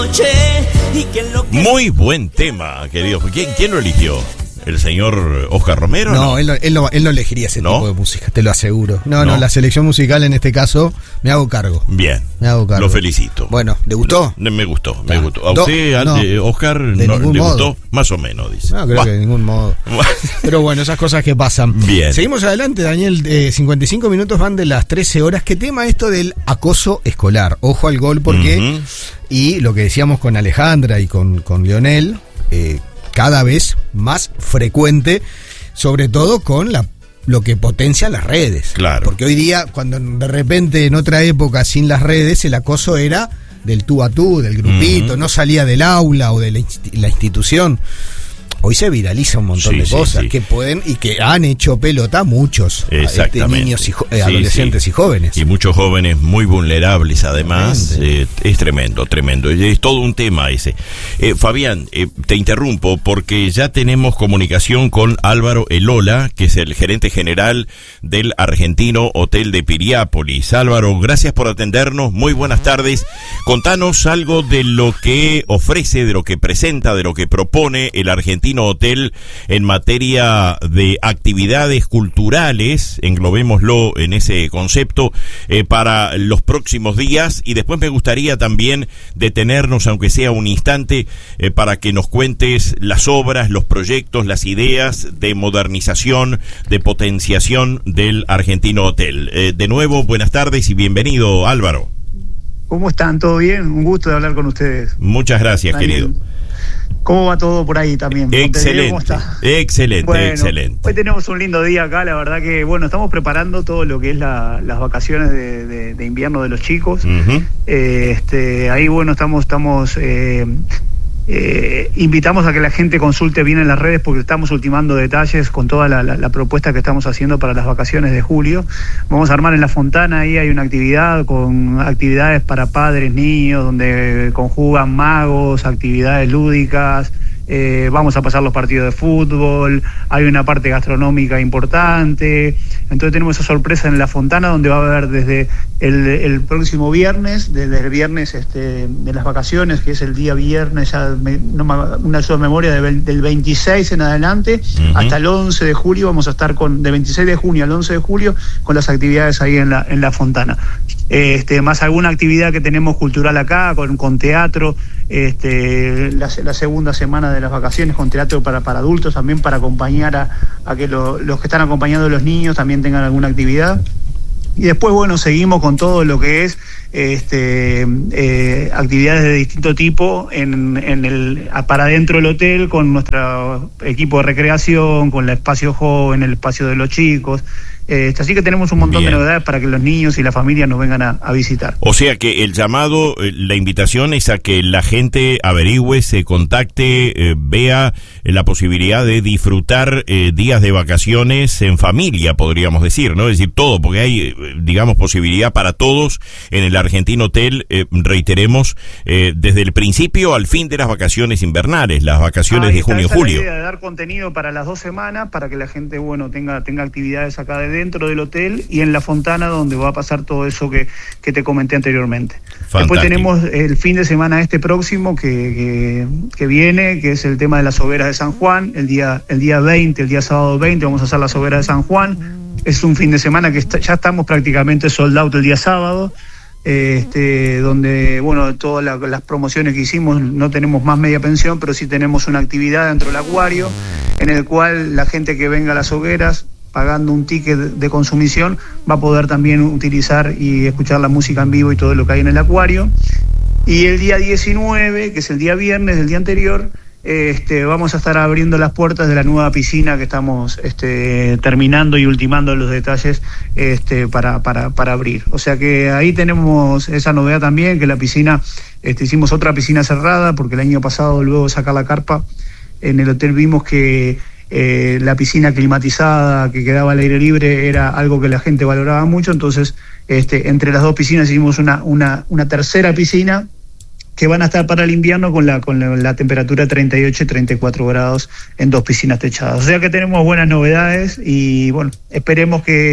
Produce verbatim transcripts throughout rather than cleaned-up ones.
noche y que lo que... Muy buen tema, querido. ¿Quién, quién lo eligió? ¿El señor Oscar Romero? No, No, él, él, no, él no elegiría ese ¿No? tipo de música, te lo aseguro. No, no, No. la selección musical en este caso me hago cargo. Bien, Me hago cargo. lo felicito. Bueno, ¿le gustó? No, me gustó, me Ah. gustó. ¿A No, usted, no. eh, Oscar, De no, ningún le modo. gustó? Más o menos, dice. No, creo Bah. que de ningún modo. Pero bueno, esas cosas que pasan. Bien. Seguimos adelante, Daniel. Eh, cincuenta y cinco minutos van de las trece horas. ¿Qué tema esto del acoso escolar? Ojo al gol, porque. Ujú. Y lo que decíamos con Alejandra y con, con Leonel, eh, cada vez más frecuente, sobre todo con la lo que potencia las redes. Claro. Porque hoy día, cuando de repente en otra época sin las redes, el acoso era del tú a tú, del grupito, Ujú. no salía del aula o de la, insti- la institución. Hoy se viraliza un montón Sí, de sí, cosas sí. que pueden y que han hecho pelota muchos este, Exactamente. niños y jo- eh, Sí, adolescentes sí. y jóvenes. Y muchos jóvenes muy vulnerables, además. Eh, es tremendo, tremendo. Y es todo un tema ese. Eh, Fabián, eh, te interrumpo porque ya tenemos comunicación con Álvaro Elola, que es el gerente general del Argentino Hotel de Piriápolis. Álvaro, gracias por atendernos. Muy buenas tardes. Contanos algo de lo que ofrece, de lo que presenta, de lo que propone el Argentino Hotel en materia de actividades culturales, englobémoslo en ese concepto, eh, para los próximos días. Y después me gustaría también detenernos, aunque sea un instante, eh, para que nos cuentes las obras, los proyectos, las ideas de modernización, de potenciación del Argentino Hotel. Eh, de nuevo, buenas tardes y bienvenido, Álvaro. ¿Cómo están? ¿Todo bien? Un gusto de hablar con ustedes. Muchas gracias, Daniel. querido. ¿Cómo va todo por ahí también? Montevideo, Excelente, ¿cómo está? excelente, Bueno, excelente. hoy tenemos un lindo día acá, la verdad que, bueno, estamos preparando todo lo que es la, las vacaciones de, de, de invierno de los chicos. Ujú. Eh, este, ahí, bueno, estamos, estamos eh, eh, invitamos a que la gente consulte bien en las redes porque estamos ultimando detalles con toda la, la, la propuesta que estamos haciendo para las vacaciones de julio. Vamos a armar en La Fontana, ahí hay una actividad con actividades para padres, niños, donde conjugan magos, actividades lúdicas. Eh, vamos a pasar los partidos de fútbol, hay una parte gastronómica importante, entonces tenemos esa sorpresa en La Fontana donde va a haber desde el, el próximo viernes, desde el viernes este, de las vacaciones, que es el día viernes, ya me, no me, una sola memoria, de, del veintiséis en adelante, Uh-huh. hasta el once de julio vamos a estar con, de veintiséis de junio al once de julio, con las actividades ahí en la, en la Fontana. Este, más alguna actividad que tenemos cultural acá, con, con teatro, este, la, la segunda semana de las vacaciones con teatro para, para adultos, también para acompañar a, a que lo, los que están acompañando a los niños también tengan alguna actividad. Y después, bueno, seguimos con todo lo que es este, eh, actividades de distinto tipo en, en el, para dentro del hotel, con nuestro equipo de recreación, con el espacio joven, el espacio de los chicos. Eh, así que tenemos un montón Bien. de novedades para que los niños y la familia nos vengan a, a visitar. O sea que el llamado, eh, la invitación es a que la gente averigüe, se contacte, eh, vea eh, la posibilidad de disfrutar eh, días de vacaciones en familia, podríamos decir, ¿no? Es decir, todo, porque hay, eh, digamos, posibilidad para todos en el Argentino Hotel, eh, reiteremos, eh, desde el principio al fin de las vacaciones invernales, las vacaciones Ahí de está, junio y esa es la julio. idea, de dar contenido para las dos semanas, para que la gente, bueno, tenga, tenga actividades acá de dentro del hotel y en La Fontana, donde va a pasar todo eso que, que te comenté anteriormente. Fantástico. Después tenemos el fin de semana este próximo que, que, que viene, que es el tema de las hogueras de San Juan, el día, el día veinte, el día sábado veinte vamos a hacer las hogueras de San Juan. Es un fin de semana que está, ya estamos prácticamente sold out el día sábado. Este, donde, bueno, todas la, las promociones que hicimos, no tenemos más media pensión, pero sí tenemos una actividad dentro del acuario, en el cual la gente que venga a las hogueras, pagando un ticket de consumición, va a poder también utilizar y escuchar la música en vivo y todo lo que hay en el acuario. Y el día diecinueve, que es el día viernes del día anterior, Este, vamos a estar abriendo las puertas de la nueva piscina que estamos este, terminando y ultimando los detalles este, para, para, para abrir. O sea que ahí tenemos esa novedad también, que la piscina, este, hicimos otra piscina cerrada, porque el año pasado, luego de sacar la carpa, en el hotel vimos que eh, la piscina climatizada que quedaba al aire libre era algo que la gente valoraba mucho, entonces este, entre las dos piscinas hicimos una, una, una tercera piscina, que van a estar para el invierno con la con la, la temperatura treinta y ocho y treinta y cuatro grados en dos piscinas techadas. O sea que tenemos buenas novedades y bueno, esperemos que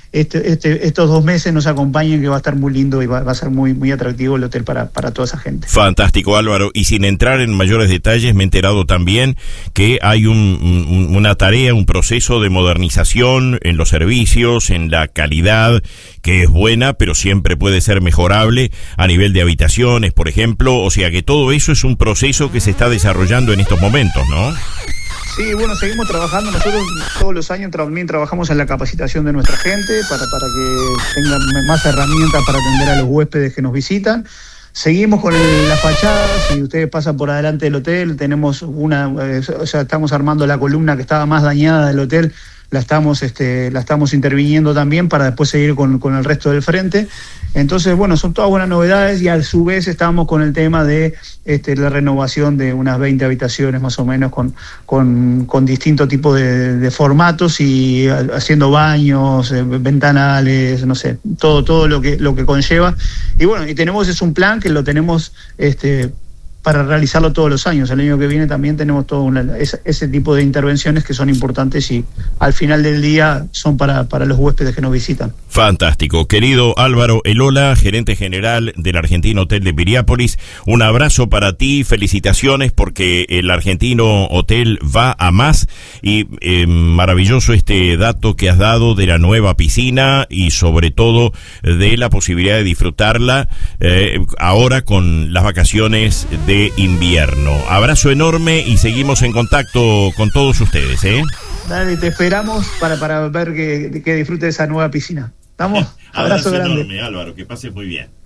este, este, estos dos meses nos acompañen, que va a estar muy lindo y va, va a ser muy, muy atractivo el hotel para, para toda esa gente. Fantástico, Álvaro. Y sin entrar en mayores detalles, me he enterado también que hay un, un, una tarea, un proceso de modernización en los servicios, en la calidad, que es buena, pero siempre puede ser mejorable a nivel de habitaciones, por ejemplo. O sea que todo eso es un proceso que se está desarrollando en estos momentos, ¿no? Sí, bueno, seguimos trabajando. Nosotros todos los años también trabajamos en la capacitación de nuestra gente para, para que tengan más herramientas para atender a los huéspedes que nos visitan. Seguimos con el, las fachadas. Si ustedes pasan por adelante del hotel, tenemos una, eh, o sea, estamos armando la columna que estaba más dañada del hotel. La estamos, este, la estamos interviniendo también para después seguir con, con el resto del frente. Entonces, bueno, son todas buenas novedades y a su vez estamos con el tema de este, la renovación de unas veinte habitaciones más o menos con, con, con distintos tipos de, de formatos y haciendo baños, eh, ventanales, no sé, todo, todo lo que, lo que conlleva. Y bueno, y tenemos, es un plan que lo tenemos este, para realizarlo todos los años. El año que viene también tenemos todo una, ese, ese tipo de intervenciones que son importantes y al final del día son para, para los huéspedes que nos visitan. Fantástico. Querido Álvaro Elola, gerente general del Argentino Hotel de Piriápolis, un abrazo para ti, felicitaciones porque el Argentino Hotel va a más y eh, maravilloso este dato que has dado de la nueva piscina y sobre todo de la posibilidad de disfrutarla eh, ahora con las vacaciones de invierno. Abrazo enorme y seguimos en contacto con todos ustedes, ¿eh? Dale, te esperamos para, para ver que, que disfrute de esa nueva piscina. ¿Estamos? Abrazo, Abrazo grande. Enorme, Álvaro, que pases muy bien.